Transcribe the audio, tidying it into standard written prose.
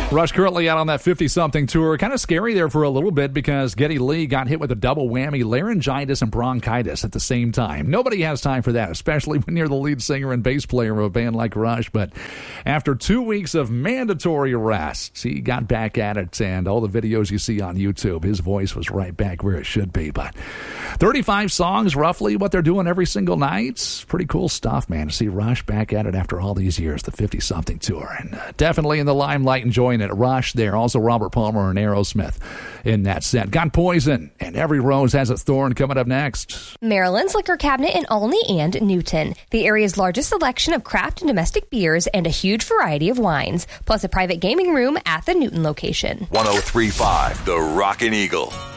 Rush currently out on that 50-something tour. Kind of scary there for a little bit because Geddy Lee got hit with a double whammy, laryngitis and bronchitis at the same time. Nobody has time for that, especially when you're the lead singer and bass player of a band like Rush. But after 2 weeks of mandatory rest, he got back at it, and all the videos you see on YouTube, his voice was right back where it should be. But 35 songs, roughly what they're doing every single night. Pretty cool stuff, man, to see Rush back at it after all these years, the 50-something tour. And definitely in the limelight, enjoying it. Rush there. Also Robert Palmer and Aerosmith in that set. Got Poison and Every Rose Has Its Thorn coming up next. Maryland's Liquor Cabinet in Olney and Newton. The area's largest selection of craft and domestic beers and a huge variety of wines. Plus a private gaming room at the Newton location. 103.5 The Rockin' Eagle.